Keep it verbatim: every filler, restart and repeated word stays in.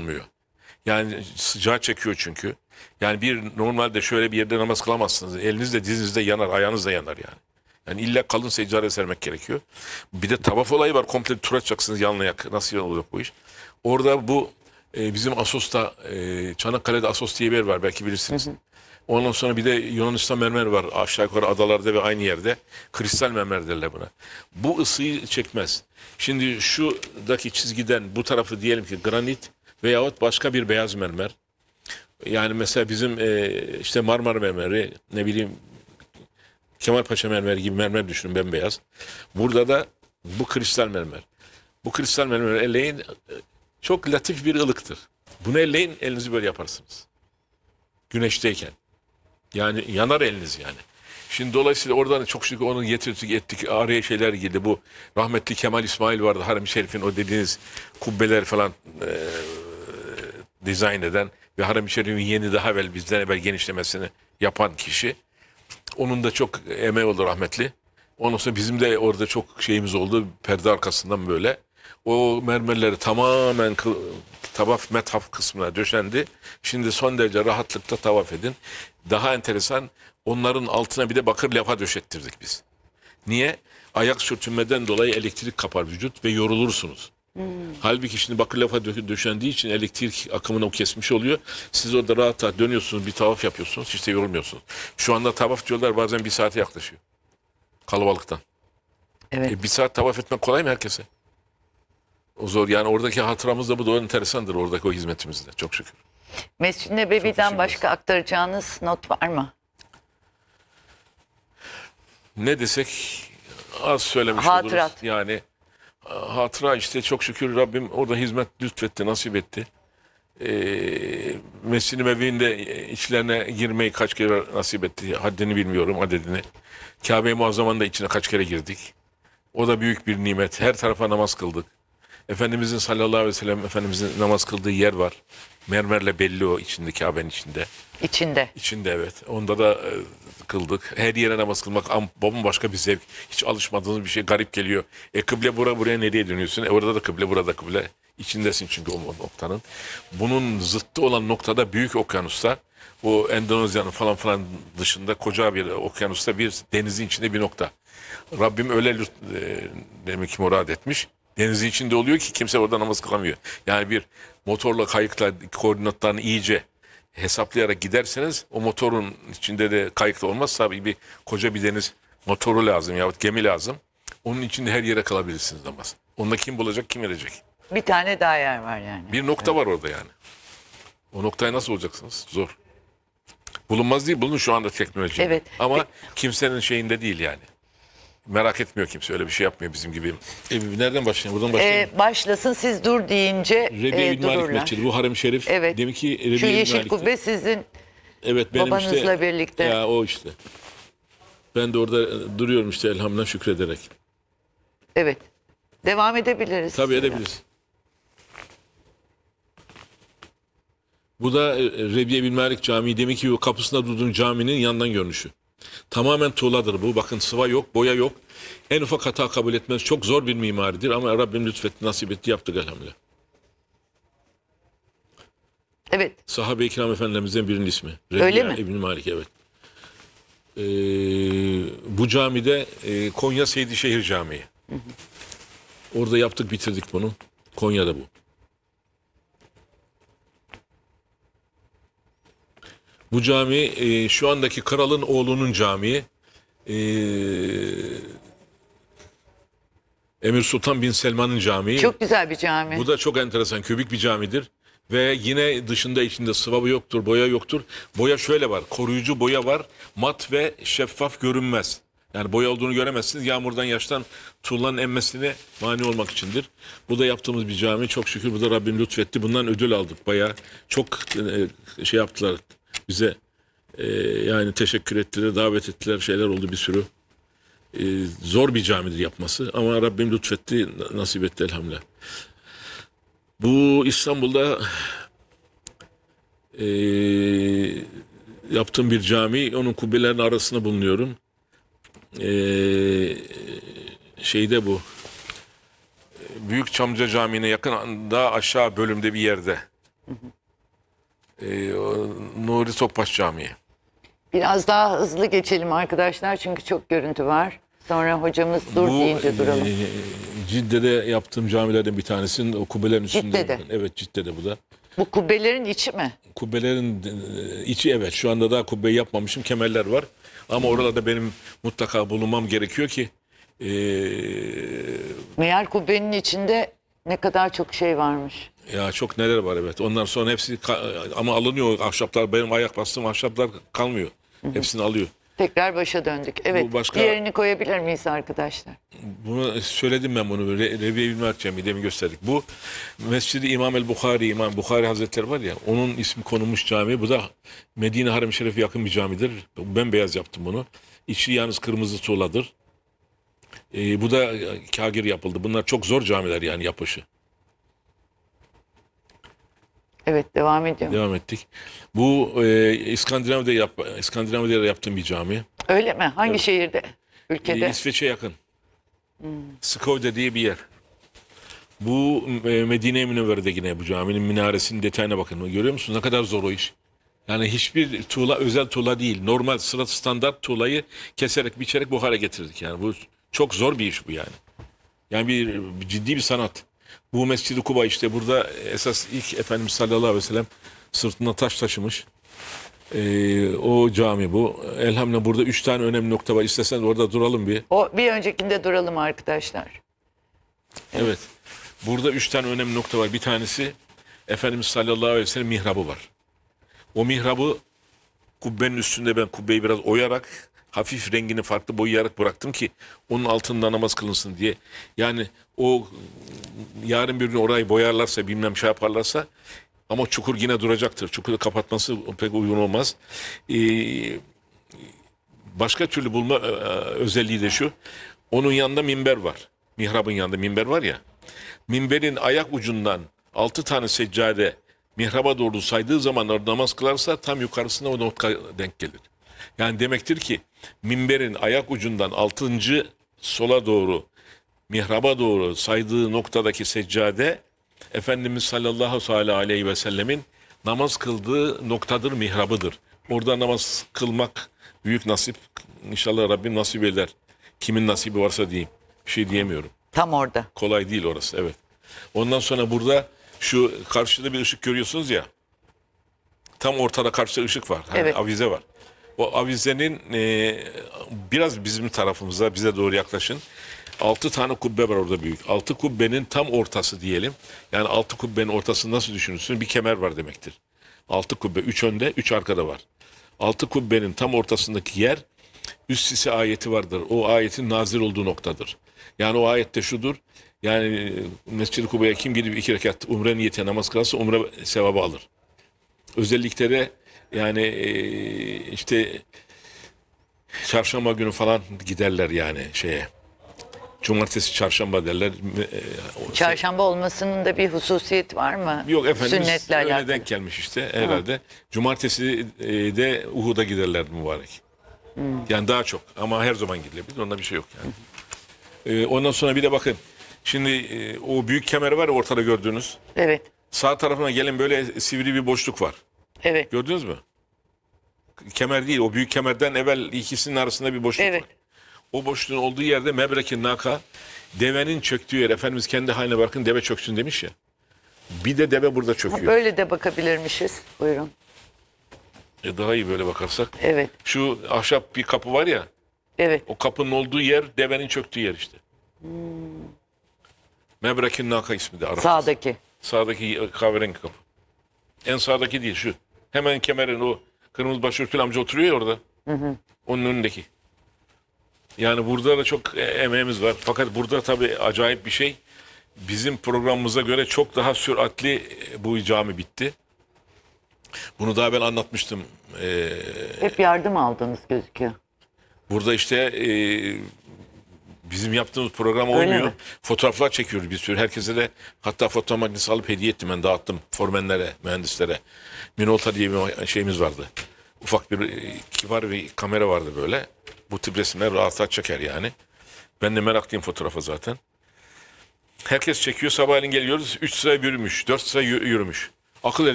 olmuyor. Yani sıcağı çekiyor çünkü. Yani bir normalde şöyle bir yerde namaz kılamazsınız. Eliniz de dizinizde de yanar, ayağınız da yanar yani. Yani illa kalın seccade sermek gerekiyor. Bir de tavaf olayı var. Komple bir tur atacaksınız yanlayak. Nasıl olacak bu iş? Orada bu e, bizim Assos'ta e, Çanakkale'de Assos diye bir yer var. Belki bilirsiniz. Hı hı. Ondan sonra bir de Yunanistan mermer var. Aşağı yukarı adalarda ve aynı yerde. Kristal mermer derler buna. Bu ısıyı çekmez. Şimdi şuradaki çizgiden bu tarafı diyelim ki granit veyahut başka bir beyaz mermer. Yani mesela bizim e, işte Marmara mermeri, ne bileyim Kemalpaşa mermeri gibi mermer düşünün, bembeyaz. Burada da bu kristal mermer. Bu kristal mermer elleyin, çok latif bir ılıktır. Bunu elleyin, elinizi böyle yaparsınız. Güneşteyken. Yani yanar eliniz yani. Şimdi dolayısıyla oradan çok şükür onu getirdik ettik. Araya şeyler girdi. Bu rahmetli Kemal İsmail vardı. Harem-i Şerif'in o dediğiniz kubbeler falan e, dizayn eden ve Harem-i Şerif'in yeni daha evvel bizden evvel genişlemesini yapan kişi. Onun da çok emeği oldu rahmetli. Ondan sonra bizim de orada çok şeyimiz oldu. Perde arkasından böyle. O mermerleri tamamen tavaf methaf kısmına döşendi. Şimdi son derece rahatlıkla tavaf edin. Daha enteresan, onların altına bir de bakır levha döşettirdik biz. Niye? Ayak sürtünmeden dolayı elektrik kapar vücut ve yorulursunuz. Hmm. Halbuki şimdi bakır levha döşendiği için elektrik akımını o kesmiş oluyor. Siz orada rahat rahat dönüyorsunuz, bir tavaf yapıyorsunuz, hiç de yorulmuyorsunuz. Şu anda tavaf diyorlar bazen bir saate yaklaşıyor. Kalabalıktan. Evet. E, bir saat tavaf etmek kolay mı herkese? O zor yani, oradaki hatıramız da bu da enteresandır, oradaki o hizmetimizde çok şükür. Mescid-i Nebevi'den başka aktaracağınız not var mı? Ne desek az söylemiş Hatırat. oluruz. Yani hatıra işte, çok şükür Rabbim orada hizmet lütfetti, nasip etti. Ee, Mescid-i Nebevi'nde içlerine girmeyi kaç kere nasip etti. Haddini bilmiyorum, adedini. Kabe-i Muazzama'nın da içine kaç kere girdik. O da büyük bir nimet. Her tarafa namaz kıldık. Efendimizin sallallahu aleyhi ve sellem Efendimizin namaz kıldığı yer var. Mermerle belli o içinde, Kabe'nin içinde. İçinde. İçinde evet. Onda da e, kıldık. Her yere namaz kılmak bambaşka bir zevk. Hiç alışmadığınız bir şey, garip geliyor. E kıble bura, buraya nereye dönüyorsun? E orada da kıble, burada kıble. İçindesin çünkü o noktanın. Bunun zıttı olan noktada Büyük Okyanus'ta, o Endonezya'nın falan falan dışında koca bir okyanusta, bir denizin içinde bir nokta. Rabbim öyle e, demek ki murad etmiş. Denizin içinde oluyor ki kimse orada namaz kılamıyor. Yani bir motorla, kayıkla koordinatlarını iyice hesaplayarak giderseniz, o motorun içinde de kayıkla olmazsa bir, bir koca bir deniz motoru lazım yahut gemi lazım. Onun içinde her yere kalabilirsiniz namaz. Onda kim bulacak, kim edecek? Bir tane daha yer var yani. Bir nokta evet. var orada yani. O noktaya nasıl olacaksınız? Zor. Bulunmaz değil, bulun şu anda teknoloji. Evet. Ama kimsenin şeyinde değil yani. Merak etmiyor kimse, öyle bir şey yapmıyor bizim gibi. E, nereden başlayalım? Buradan başlayalım. Ee, başlasın, siz dur deyince Rebiye e, bin Malik dururlar. Mescidi, bu Harem-i Şerif. Evet. Demek ki Rebiye Şu bin yeşil Malik'ti. kubbe sizin evet, benim babanızla işte, birlikte. Ya o işte. Ben de orada duruyorum işte, elhamdülillah şükrederek. Evet. Devam edebiliriz. Tabii edebiliriz. Bu da Rebiye bin Malik Camii. Demek ki o kapısında durduğun caminin yandan görünüşü. Tamamen tuğladır bu. Bakın, sıva yok, boya yok. En ufak hata kabul etmez. Çok zor bir mimaridir ama Rabbim lütfetti, nasip etti, yaptık elhamdülillah. Evet. Sahabe-i Kiram Efendilerimizden birinin ismi. Öyle Rebiye mi? İbn Malik, evet. Ee, bu camide e, Konya Seydişehir Camii. Hı hı. Orada yaptık, bitirdik bunu. Konya'da bu. Bu cami e, şu andaki kralın oğlunun camii. E, Emir Sultan Bin Selman'ın camii. Çok güzel bir cami. Bu da çok enteresan, kübik bir camidir. Ve yine dışında içinde sıvabı yoktur, boya yoktur. Boya şöyle var, koruyucu boya var. Mat ve şeffaf, görünmez. Yani boya olduğunu göremezsiniz. Yağmurdan, yaştan tuğlanın emmesine mani olmak içindir. Bu da yaptığımız bir cami. Çok şükür bu da Rabbim lütfetti. Bundan ödül aldık bayağı. Çok e, şey yaptılar bize. E, yani teşekkür ettiler, davet ettiler, şeyler oldu bir sürü. E, zor bir camidir yapması. Ama Rabbim lütfetti, nasip etti elhamdülillah. Bu İstanbul'da e, yaptığım bir cami. Onun kubbelerinin arasında bulunuyorum. E, şeyde bu. Büyük Çamlıca Camii'ne yakın da aşağı bölümde bir yerde. Ee, o Nuri Topbaş Camii. Biraz daha hızlı geçelim arkadaşlar çünkü çok görüntü var. Sonra hocamız dur deyince duralım. e, Cidde'de yaptığım camilerden bir tanesinin o kubbelerin üstünde. Cidde'de. Evet, Cidde'de bu da. Bu kubbelerin içi mi? Kubbelerin e, içi, evet. Şu anda daha kubbeyi yapmamışım. Kemerler var. Ama oralarda benim mutlaka bulunmam gerekiyor ki e, Meğer kubbenin içinde ne kadar çok şey varmış. ya çok neler var, evet. Ondan sonra hepsi ka- ama alınıyor ahşaplar. Benim ayak bastığım ahşaplar kalmıyor. Hepsini alıyor. Tekrar başa döndük. Evet. Bu başka- Diğerini koyabilir miyiz arkadaşlar? Bunu söyledim ben bunu. Re- Rebiye İlmi Camii'de demin gösterdik. Bu Mescid-i İmam el-Bukhari, İmam Bukhari Hazretleri var ya, onun ismi konulmuş cami. Bu da Medine Harem-i Şerif'e yakın bir camidir. Ben beyaz yaptım bunu. İçi yalnız kırmızı tuğladır. Ee, bu da kagir yapıldı. Bunlar çok zor camiler yani yapışı. Evet, devam ediyorum. Devam ettik. Bu e, İskandinav'da yap, İskandinav'da yaptığım bir cami. Öyle mi? Hangi şehirde? Ülkede? E, İsveç'e yakın. Skövde diye bir yer. Bu e, Medine-i Münevvere'de yine bu caminin minaresinin detayına bakın. Görüyor musunuz ne kadar zor o iş? Yani hiçbir tuğla özel tuğla değil. Normal sıra standart tuğlayı keserek biçerek bu hale getirdik. Yani bu çok zor bir iş bu yani. Yani bir, bir ciddi bir sanat. Bu Mescid-i Kuba işte burada esas ilk Efendimiz sallallahu aleyhi ve sellem sırtına taş taşımış. Ee, o cami bu. Elhamdülillah burada üç tane önemli nokta var. İsterseniz orada duralım bir. O bir öncekinde duralım arkadaşlar. Evet. Burada üç tane önemli nokta var. Bir tanesi Efendimiz sallallahu aleyhi ve sellem mihrabı var. O mihrabı kubbenin üstünde ben kubbeyi biraz oyarak hafif rengini farklı boyayarak bıraktım ki onun altında namaz kılınsın diye. Yani o yarın bir gün orayı boyarlarsa bilmem şey yaparlarsa ama çukur yine duracaktır. Çukuru kapatması pek uygun olmaz. Ee, başka türlü bulma e, özelliği de şu. Onun yanında minber var. Mihrabın yanında minber var ya. Minberin ayak ucundan altı tane seccade mihraba doğru saydığı zaman orada namaz kılarsa tam yukarısına o nokta denk gelir. Yani demektir ki minberin ayak ucundan altıncı sola doğru mihraba doğru saydığı noktadaki seccade Efendimiz sallallahu aleyhi ve sellemin namaz kıldığı noktadır, mihrabıdır. Orada namaz kılmak büyük nasip. İnşallah Rabbim nasip eder. Kimin nasibi varsa diyeyim. Bir şey diyemiyorum. Tam orada. Kolay değil orası, evet. Ondan sonra burada şu karşıda bir ışık görüyorsunuz ya. Tam ortada karşıda ışık var. Hani Evet. avize var. O avizenin e, biraz bizim tarafımıza, bize doğru yaklaşın. Altı tane kubbe var orada büyük. Altı kubbenin tam ortası diyelim. Yani altı kubbenin ortasını nasıl düşünürsünüz? Bir kemer var demektir. Altı kubbe. Üç önde, üç arkada var. Altı kubbenin tam ortasındaki yer üst sisi ayeti vardır. O ayetin nazil olduğu noktadır. Yani o ayette şudur. Yani Mescid-i Kuba'ya kim gidip iki rekat umre niyetiyle namaz kılarsa umre sevabı alır. Özellikle de yani e, işte çarşamba günü falan giderler yani şeye. Cumartesi, çarşamba derler. E, Çarşamba olmasının da bir hususiyeti var mı? Yok efendim, Sünnetle öyle alakalı. denk gelmiş işte herhalde. Cumartesi e, de Uhud'a giderlerdi mübarek. Yani daha çok ama her zaman gidilebilir. Onda bir şey yok yani. E, ondan sonra bir de bakın. Şimdi e, o büyük kemer var ya ortada gördüğünüz. Evet. Sağ tarafına gelin böyle sivri bir boşluk var. Evet. Gördünüz mü? Kemer değil. O büyük kemerden evvel ikisinin arasında bir boşluk Evet. var. O boşluğun olduğu yerde Mebrekin Naka, devenin çöktüğü yer. Efendimiz kendi haline bırakın deve çöksün demiş ya. Bir de deve burada çöküyor. Böyle de bakabilirmişiz. Buyurun. E daha iyi böyle bakarsak. Evet. Şu ahşap bir kapı var ya. Evet. O kapının olduğu yer devenin çöktüğü yer işte. Hmm. Mebrekin Naka ismi de Arapçası. Sağdaki. Sağdaki kahverengi kapı. En sağdaki değil şu. Hemen kemerin o kırmızı başörtülü amca oturuyor ya orada. Hı hı. Onun önündeki. Yani burada da çok emeğimiz var. Fakat burada tabii acayip bir şey. Bizim programımıza göre çok daha süratli bu cami bitti. Bunu daha ben anlatmıştım. Ee, Hep yardım aldığınız gözüküyor. burada işte e, bizim yaptığımız program Öyle olmuyor. mi? Fotoğraflar çekiyoruz bir sürü. Herkese de hatta fotoğraf makinesi alıp hediye ettim. Ben dağıttım formenlere, mühendislere. Minolta diye bir şeyimiz vardı. Ufak bir e, kibar bir kamera vardı böyle. Bu tip resimler rahat çeker yani. Ben de meraklıyım fotoğrafa zaten. Herkes çekiyor. Sabahleyin geliyoruz. Üç sıra yürümüş. Dört sıra yürümüş. Akıl